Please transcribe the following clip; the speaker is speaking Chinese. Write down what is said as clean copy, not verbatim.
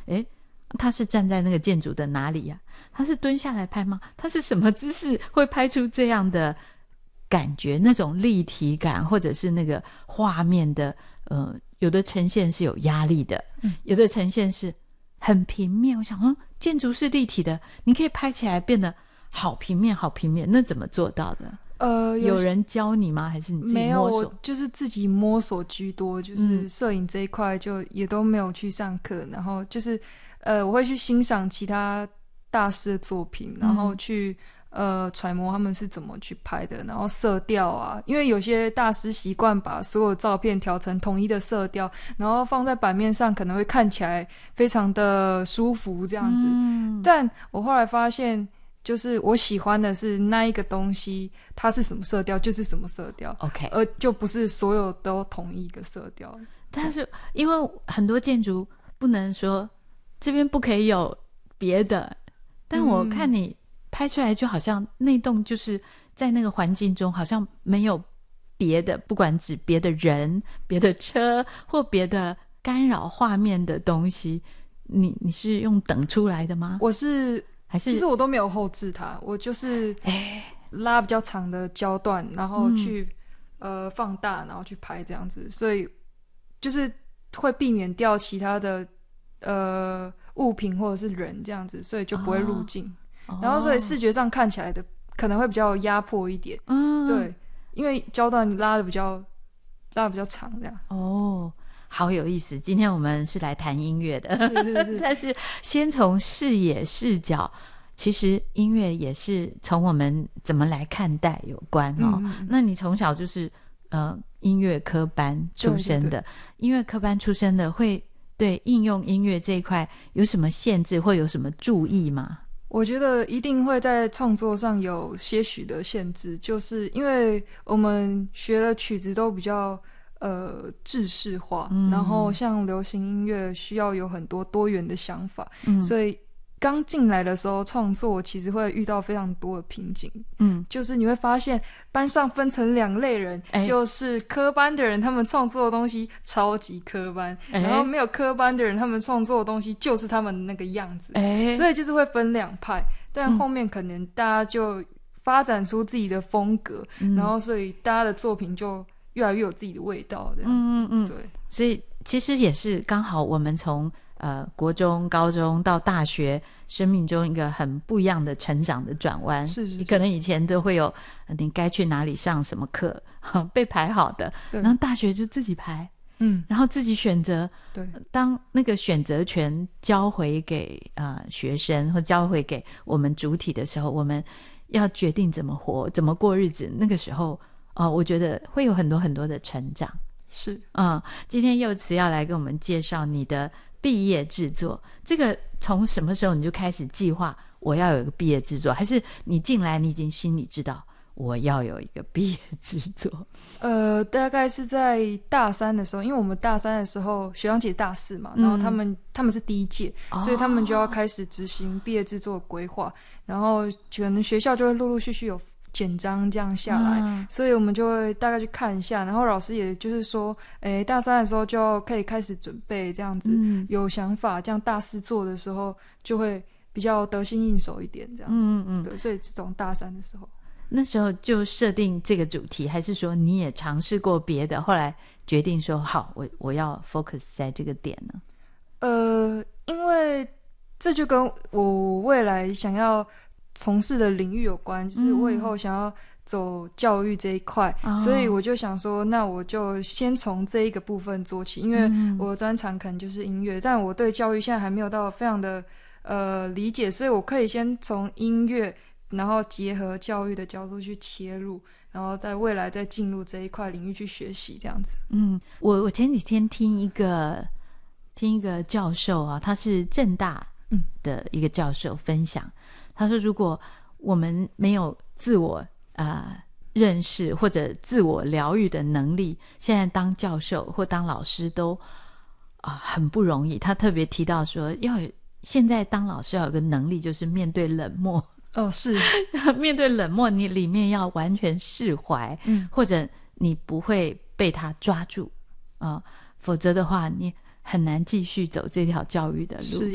诶，他是站在那个建筑的哪里呀？他是蹲下来拍吗？他是什么姿势会拍出这样的感觉，那种立体感，或者是那个画面的有的呈现是有压力的，有的呈现是很平面。我想建筑是立体的，你可以拍起来变得好平面好平面，那怎么做到的？有人教你吗？还是你自己摸索？ 没有，我就是自己摸索居多，就是摄影这一块就也都没有去上课，然后就是我会去欣赏其他大师的作品，然后去揣摩他们是怎么去拍的，然后色调啊，因为有些大师习惯把所有照片调成统一的色调，然后放在版面上可能会看起来非常的舒服这样子，但我后来发现就是我喜欢的是那一个东西它是什么色调就是什么色调 OK， 而就不是所有都同一个色调。 但是因为很多建筑不能说这边不可以有别的，但我看你拍出来就好像那栋就是在那个环境中好像没有别的，不管指别的人别的车或别的干扰画面的东西，你是用等出来的吗？ 我是还是其实我都没有后置它，我就是拉比较长的焦段然后去放大然后去拍这样子，所以就是会避免掉其他的物品或者是人这样子，所以就不会入镜，然后所以视觉上看起来的可能会比较有压迫一点，对，因为焦段拉的比较长这样。 好有意思，今天我们是来谈音乐的， 是但是先从视野视角，其实音乐也是从我们怎么来看待有关那你从小就是音乐科班出身的，对，音乐科班出身的会对应用音乐这一块有什么限制或有什么注意吗？ 我觉得一定会在创作上有些许的限制，就是因为我们学的曲子都比较制式化，然后像流行音乐需要有很多多元的想法，所以刚进来的时候创作其实会遇到非常多的瓶颈，就是你会发现班上分成两类人，就是科班的人他们创作的东西超级科班，然后没有科班的人他们创作的东西就是他们那个样子，所以就是会分两派，但后面可能大家就发展出自己的风格，然后所以大家的作品就越来越有自己的味道这样子，对， 所以其实也是刚好我们从国中高中到大学生命中一个很不一样的成长的转弯， 是你可能以前都会有你该去哪里上什么课被排好的，然后大学就自己排，然后自己选择，对，当那个选择权交回给学生或交回给我们主体的时候，我们要决定怎么活怎么过日子，那个时候我觉得会有很多很多的成长。 是， 今天柚慈要来跟我们介绍你的毕业制作，这个从什么时候你就开始计划我要有一个毕业制作，还是你进来你已经心里知道我要有一个毕业制作？ 大概是在大三的时候，因为我们大三的时候学长姐大四嘛，然后他们是第一届，所以他们就要开始执行毕业制作规划，然后可能学校就会陆陆续续有简章这样下来，所以我们就会大概去看一下，然后老师也就是说大三的时候就可以开始准备这样子，有想法，这样大四做的时候就会比较得心应手一点这样子，对，所以从大三的时候， 那时候就设定这个主题，还是说你也尝试过别的，后来决定说好我要 focus 在这个点呢？ 因为这就跟我未来想要从事的领域有关，就是我以后想要走教育这一块，所以我就想说那我就先从这一个部分做起，因为我的专长可能就是音乐，但我对教育现在还没有到非常的理解，所以我可以先从音乐然后结合教育的角度去切入，然后在未来再进入这一块领域去学习这样子。 我前几天听一个教授他是政大的一个教授分享，他说如果我们没有自我认识或者自我疗愈的能力，现在当教授或当老师都很不容易。他特别提到说现在当老师要有个能力，就是面对冷漠。 是面对冷漠你里面要完全释怀，或者你不会被他抓住否则的话你很难继续走这条教育的路。